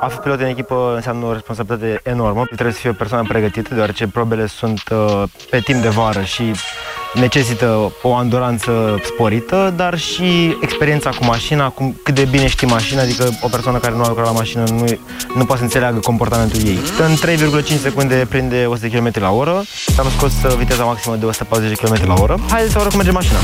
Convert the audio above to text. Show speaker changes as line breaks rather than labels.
A fi pilot în echipă înseamnă o responsabilitate enormă. Trebuie să fii o persoană pregătită, deoarece probele sunt pe timp de vară și necesită o anduranță sporită, dar și experiența cu mașina, cât de bine știi mașina, adică o persoană care nu a lucrat la mașină nu poate să înțeleagă comportamentul ei. În 3,5 secunde prinde 100 km la oră, am scos viteza maximă de 140 km la oră. Haideți să vă arăt cum merge mașina.